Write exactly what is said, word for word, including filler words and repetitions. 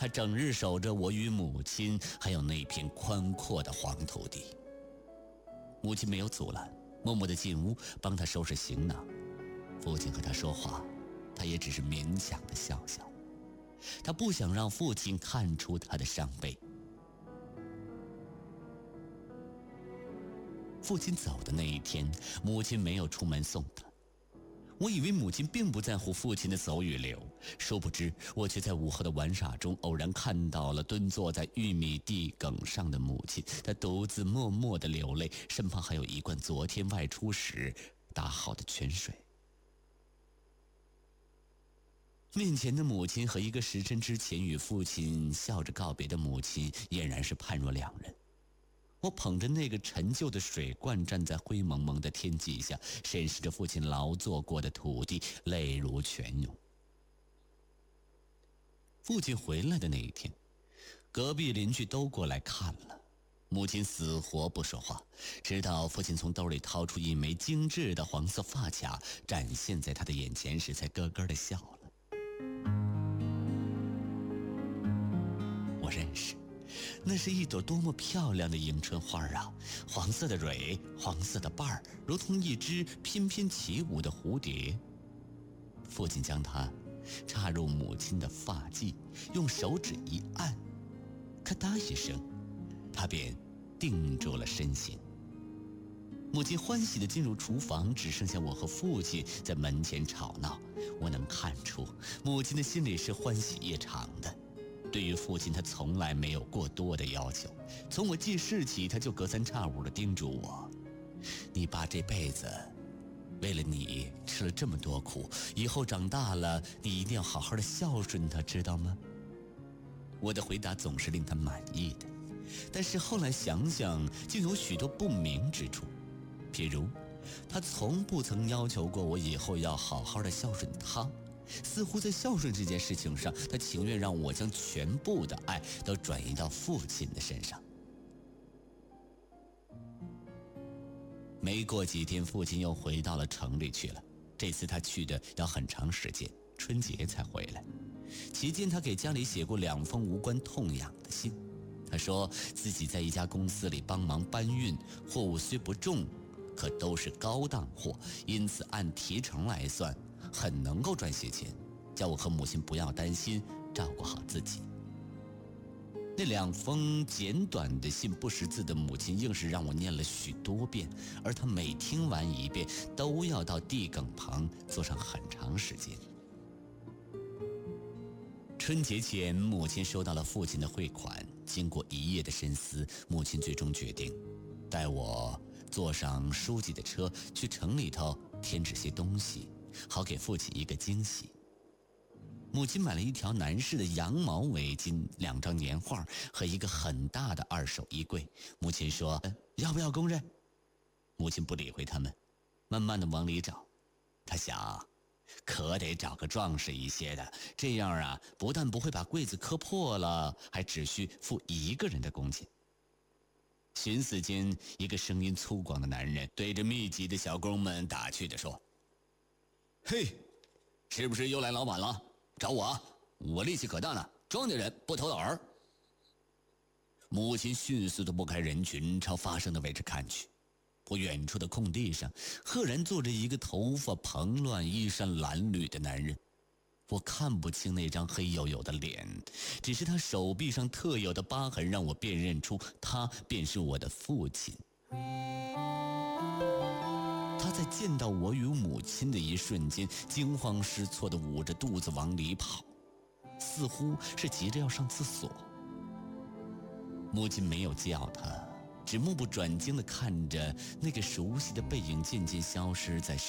他整日守着我与母亲，还有那片宽阔的黄土地。母亲没有阻拦，默默地进屋帮他收拾行囊。父亲和他说话，他也只是勉强地笑笑。他不想让父亲看出他的伤悲。父亲走的那一天，母亲没有出门送他。我以为母亲并不在乎父亲的走与留，殊不知我却在午后的玩耍中偶然看到了蹲坐在玉米地埂上的母亲，她独自默默地流泪，身旁还有一罐昨天外出时打好的泉水。面前的母亲和一个时辰之前与父亲笑着告别的母亲俨然是判若两人。我捧着那个陈旧的水罐，站在灰蒙蒙的天际下，审视着父亲劳作过的土地，泪如泉涌。父亲回来的那一天，隔壁邻居都过来看了，母亲死活不说话，直到父亲从兜里掏出一枚精致的黄色发卡，展现在他的眼前时，才咯咯地笑了。我认识，那是一朵多么漂亮的迎春花啊！黄色的蕊，黄色的瓣儿，如同一只翩翩起舞的蝴蝶。父亲将它插入母亲的发髻，用手指一按，咔嗒一声，它便定住了身形。母亲欢喜地进入厨房，只剩下我和父亲在门前吵闹。我能看出，母亲的心里是欢喜异常的。对于父亲，他从来没有过多的要求。从我记事起，他就隔三差五地叮嘱我：“你爸这辈子为了你吃了这么多苦，以后长大了，你一定要好好的孝顺他，知道吗？”我的回答总是令他满意的，但是后来想想，竟有许多不明之处。譬如，他从不曾要求过我以后要好好的孝顺他。似乎在孝顺这件事情上，他情愿让我将全部的爱都转移到父亲的身上。没过几天，父亲又回到了城里去了。这次他去的要很长时间，春节才回来。期间他给家里写过两封无关痛痒的信。他说自己在一家公司里帮忙搬运，货物虽不重，可都是高档货，因此按提成来算很能够赚些钱，叫我和母亲不要担心，照顾好自己。那两封简短的信，不识字的母亲硬是让我念了许多遍，而她每听完一遍都要到地埂旁坐上很长时间。春节前，母亲收到了父亲的汇款，经过一夜的深思，母亲最终决定带我坐上书记的车去城里头添置些东西，好给父亲一个惊喜。母亲买了一条男士的羊毛围巾，两张年画和一个很大的二手衣柜。母亲说：“要不要工人？”母亲不理会他们，慢慢地往里找。她想，可得找个壮实一些的，这样啊，不但不会把柜子磕破了，还只需付一个人的工钱。寻思间，一个声音粗犷的男人对着密集的小工们打趣地说：“嘿，是不是又来老板了？找我啊，我力气可大呢，庄稼人不投老儿。”母亲迅速地拨开人群，朝发声的位置看去。不远处的空地上，赫然坐着一个头发蓬乱、衣衫褴褛的男人。我看不清那张黑黝黝的脸，只是他手臂上特有的疤痕让我辨认出他便是我的父亲。他在见到我与母亲的一瞬间，惊慌失措地捂着肚子往里跑，似乎是急着要上厕所。母亲没有叫他，只目不转睛地看着那个熟悉的背影渐渐消失在